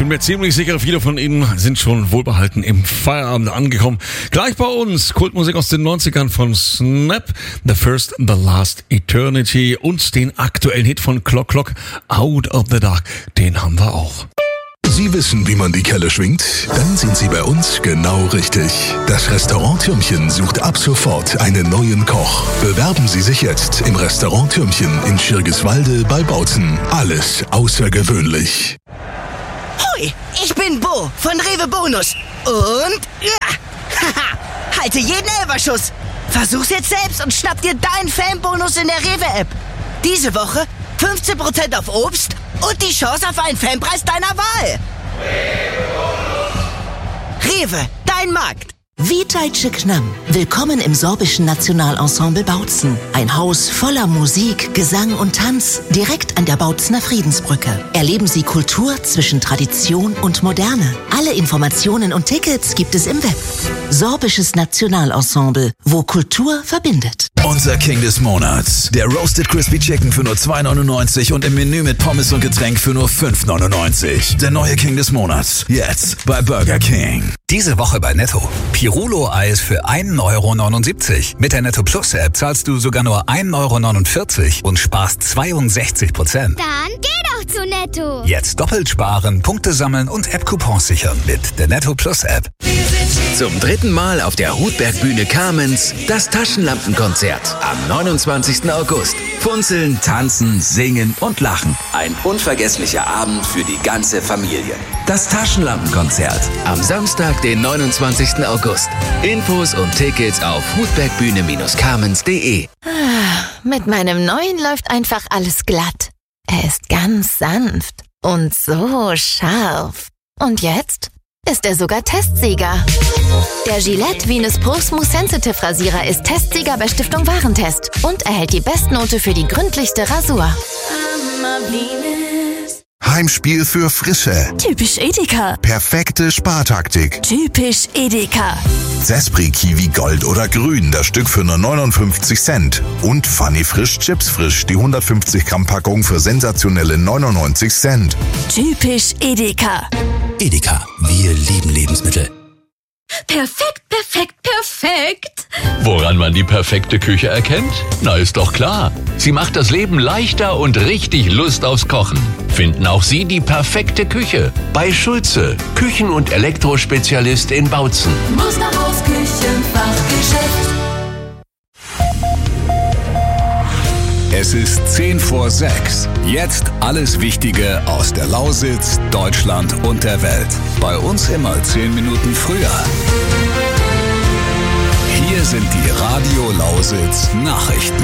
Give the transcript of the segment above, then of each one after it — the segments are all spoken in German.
bin mir ziemlich sicher, viele von Ihnen sind schon wohlbehalten im Feierabend angekommen. Gleich bei uns Kultmusik aus den 90ern von Snap, The First, The Last Eternity und den aktuellen Hit von Clock Clock, Out of the Dark. Den haben wir auch. Sie wissen, wie man die Kelle schwingt? Dann sind Sie bei uns genau richtig. Das Restaurant Türmchen sucht ab sofort einen neuen Koch. Bewerben Sie sich jetzt im Restaurant Türmchen in Schirgiswalde bei Bautzen. Alles außergewöhnlich. Hoi, ich bin Bo von Rewe Bonus. Und haha, halte jeden Elferschuss. Versuch's jetzt selbst und schnapp dir deinen Fanbonus in der Rewe-App. Diese Woche 15% auf Obst und die Chance auf einen Fanpreis deiner Wahl. Rewe, dein Markt. Witajcie k nam. Willkommen im Sorbischen Nationalensemble Bautzen. Ein Haus voller Musik, Gesang und Tanz, direkt an der Bautzener Friedensbrücke. Erleben Sie Kultur zwischen Tradition und Moderne. Alle Informationen und Tickets gibt es im Web. Sorbisches Nationalensemble, wo Kultur verbindet. Unser King des Monats. Der Roasted Crispy Chicken für nur 2,99 und im Menü mit Pommes und Getränk für nur 5,99. Der neue King des Monats. Jetzt bei Burger King. Diese Woche bei Netto. Pirulo-Eis für 1,79 €. Mit der Netto Plus App zahlst du sogar nur 1,49 € und sparst 62%. Dann geh doch zu Netto. Jetzt doppelt sparen, Punkte sammeln und App-Coupons sichern mit der Netto Plus App. Zum 3. Mal auf der Hutbergbühne Kamenz das Taschenlampenkonzert am 29. August. Funzeln, tanzen, singen und lachen. Ein unvergesslicher Abend für die ganze Familie. Das Taschenlampenkonzert am Samstag, den 29. August. Infos und Tickets auf hutbergbühne-kamenz.de. Mit meinem neuen läuft einfach alles glatt. Er ist ganz sanft und so scharf. Und jetzt ist er sogar Testsieger. Der Gillette Venus Pro Smooth Sensitive Rasierer ist Testsieger bei Stiftung Warentest und erhält die Bestnote für die gründlichste Rasur. Heimspiel für Frische. Typisch Edeka. Perfekte Spartaktik. Typisch Edeka. Sespri Kiwi Gold oder Grün, das Stück für nur 59 Cent. Und Funny Frisch Chips Frisch, die 150 Gramm Packung für sensationelle 99 Cent. Typisch Edeka. Edeka, wir lieben Lebensmittel. Perfekt, perfekt, perfekt. Woran man die perfekte Küche erkennt? Na, ist doch klar. Sie macht das Leben leichter und richtig Lust aufs Kochen. Finden auch Sie die perfekte Küche bei Schulze, Küchen- und Elektrospezialist in Bautzen. Musterhaus Küchenfachgeschäft. Es ist 10 vor 6. Jetzt alles Wichtige aus der Lausitz, Deutschland und der Welt. Bei uns immer 10 Minuten früher. Hier sind die Radio Lausitz Nachrichten.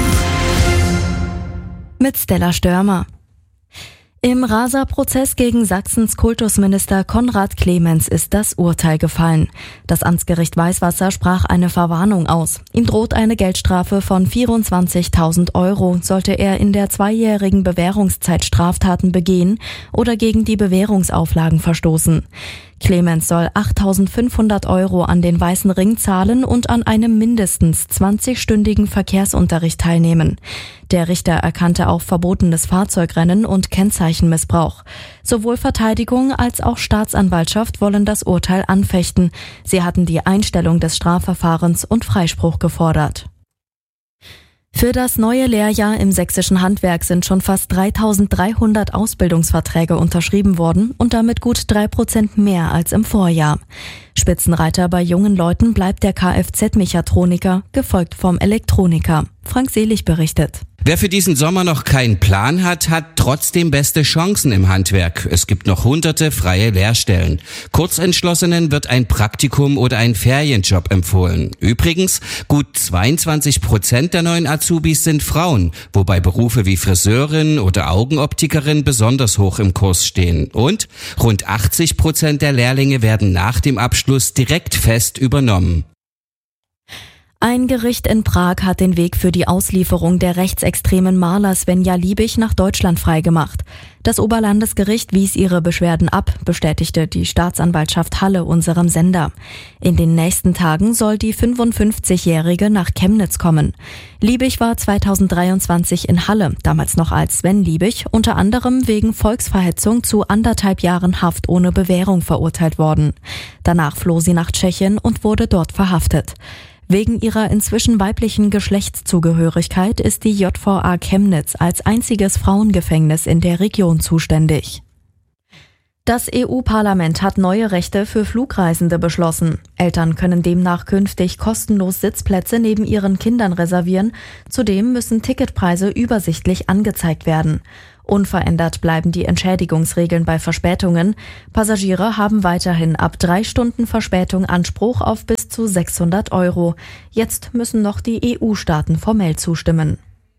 Mit Stella Störmer. Im Rasa-Prozess gegen Sachsens Kultusminister Konrad Clemens ist das Urteil gefallen. Das Amtsgericht Weißwasser sprach eine Verwarnung aus. Ihm droht eine Geldstrafe von 24.000 €, sollte er in der 2-jährigen Bewährungszeit Straftaten begehen oder gegen die Bewährungsauflagen verstoßen. Clemens soll 8.500 € an den Weißen Ring zahlen und an einem mindestens 20-stündigen Verkehrsunterricht teilnehmen. Der Richter erkannte auch verbotenes Fahrzeugrennen und Kennzeichenmissbrauch. Sowohl Verteidigung als auch Staatsanwaltschaft wollen das Urteil anfechten. Sie hatten die Einstellung des Strafverfahrens und Freispruch gefordert. Für das neue Lehrjahr im sächsischen Handwerk sind schon fast 3.300 Ausbildungsverträge unterschrieben worden und damit gut 3% mehr als im Vorjahr. Spitzenreiter bei jungen Leuten bleibt der Kfz-Mechatroniker, gefolgt vom Elektroniker. Frank Selig berichtet. Wer für diesen Sommer noch keinen Plan hat, hat trotzdem beste Chancen im Handwerk. Es gibt noch hunderte freie Lehrstellen. Kurzentschlossenen wird ein Praktikum oder ein Ferienjob empfohlen. Übrigens, gut 22% der neuen Azubis sind Frauen, wobei Berufe wie Friseurin oder Augenoptikerin besonders hoch im Kurs stehen. Und rund 80% der Lehrlinge werden nach dem Abschluss direkt fest übernommen. Ein Gericht in Prag hat den Weg für die Auslieferung der rechtsextremen Maler Svenja Liebig nach Deutschland freigemacht. Das Oberlandesgericht wies ihre Beschwerden ab, bestätigte die Staatsanwaltschaft Halle unserem Sender. In den nächsten Tagen soll die 55-Jährige nach Chemnitz kommen. Liebig war 2023 in Halle, damals noch als Sven Liebig, unter anderem wegen Volksverhetzung zu 1,5 Jahren Haft ohne Bewährung verurteilt worden. Danach floh sie nach Tschechien und wurde dort verhaftet. Wegen ihrer inzwischen weiblichen Geschlechtszugehörigkeit ist die JVA Chemnitz als einziges Frauengefängnis in der Region zuständig. Das EU-Parlament hat neue Rechte für Flugreisende beschlossen. Eltern können demnach künftig kostenlos Sitzplätze neben ihren Kindern reservieren. Zudem müssen Ticketpreise übersichtlich angezeigt werden. Unverändert bleiben die Entschädigungsregeln bei Verspätungen. Passagiere haben weiterhin ab 3 Stunden Verspätung Anspruch auf bis zu 600 €. Jetzt müssen noch die EU-Staaten formell zustimmen.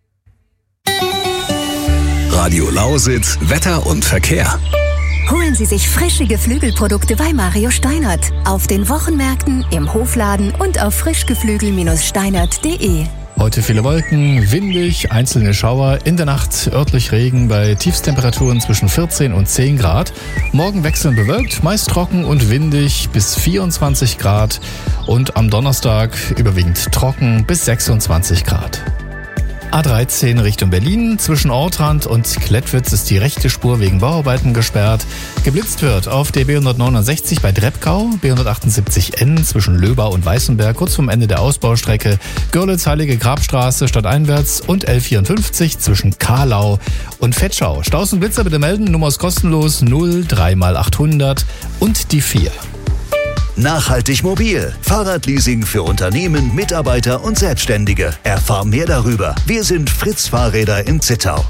Radio Lausitz, Wetter und Verkehr. Holen Sie sich frische Geflügelprodukte bei Mario Steinert. Auf den Wochenmärkten, im Hofladen und auf frischgeflügel-steinert.de. Heute viele Wolken, windig, einzelne Schauer, in der Nacht örtlich Regen bei Tiefstemperaturen zwischen 14 und 10 Grad. Morgen wechselnd bewölkt, meist trocken und windig bis 24 Grad und am Donnerstag überwiegend trocken bis 26 Grad. A13 Richtung Berlin, zwischen Ortrand und Klettwitz ist die rechte Spur wegen Bauarbeiten gesperrt. Geblitzt wird auf der B169 bei Dreppkau, B178N zwischen Löbau und Weißenberg kurz vom Ende der Ausbaustrecke, Görlitz Heilige Grabstraße stadteinwärts und L54 zwischen Kahlau und Vetschau. Staus und Blitzer bitte melden, Nummer ist kostenlos 03x800 und die 4. Nachhaltig mobil. Fahrradleasing für Unternehmen, Mitarbeiter und Selbstständige. Erfahr mehr darüber. Wir sind Fritz Fahrräder in Zittau.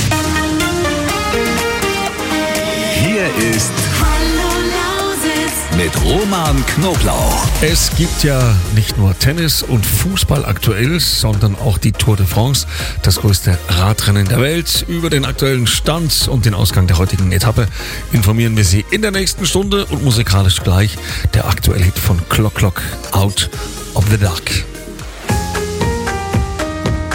Hier ist mit Roman Knoblauch. Es gibt ja nicht nur Tennis und Fußball aktuell, sondern auch die Tour de France, das größte Radrennen der Welt. Über den aktuellen Stand und den Ausgang der heutigen Etappe informieren wir Sie in der nächsten Stunde und musikalisch gleich der aktuelle Hit von Clock Clock, Out of the Dark.